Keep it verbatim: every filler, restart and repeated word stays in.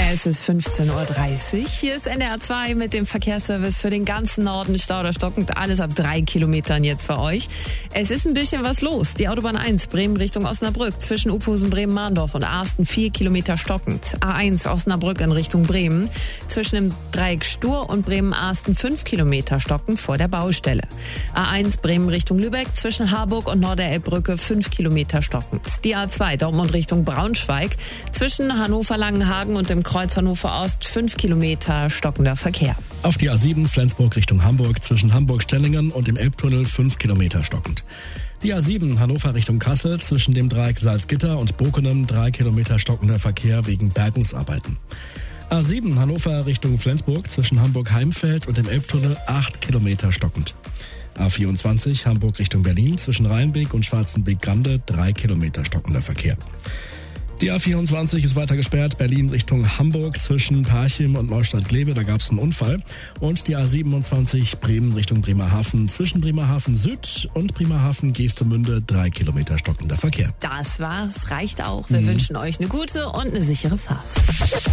Es ist fünfzehn Uhr dreißig. Hier ist N D R zwei mit dem Verkehrsservice für den ganzen Norden. Stau oder stockend, alles ab drei Kilometern jetzt für euch. Es ist ein bisschen was los. Die Autobahn eins, Bremen Richtung Osnabrück, zwischen Uphusen, Bremen-Mahndorf und Aarsten vier Kilometer stockend. A eins Osnabrück in Richtung Bremen, zwischen dem Dreieck Stur und Bremen-Aarsten fünf Kilometer stockend vor der Baustelle. A eins Bremen Richtung Lübeck, zwischen Harburg und Norderelbbrücke fünf Kilometer stockend. Die A zwei Dortmund Richtung Braunschweig, zwischen Hannover-Langenhagen und dem Kreuz Hannover Ost fünf Kilometer stockender Verkehr. Auf die A sieben Flensburg Richtung Hamburg, zwischen Hamburg-Stellingen und dem Elbtunnel fünf Kilometer stockend. Die A sieben Hannover Richtung Kassel, zwischen dem Dreieck Salzgitter und Bokenem drei Kilometer stockender Verkehr wegen Bergungsarbeiten. A sieben Hannover Richtung Flensburg, zwischen Hamburg-Heimfeld und dem Elbtunnel acht Kilometer stockend. A vierundzwanzig Hamburg Richtung Berlin, zwischen Rheinbeek und Schwarzenbeek-Grande drei Kilometer stockender Verkehr. Die A vierundzwanzig ist weiter gesperrt, Berlin Richtung Hamburg, zwischen Parchim und Neustadt-Glewe, da gab es einen Unfall. Und die A siebenundzwanzig Bremen Richtung Bremerhaven, zwischen Bremerhaven Süd und Bremerhaven Geestemünde drei Kilometer stockender Verkehr. Das war's, reicht auch. Wir mhm. wünschen euch eine gute und eine sichere Fahrt.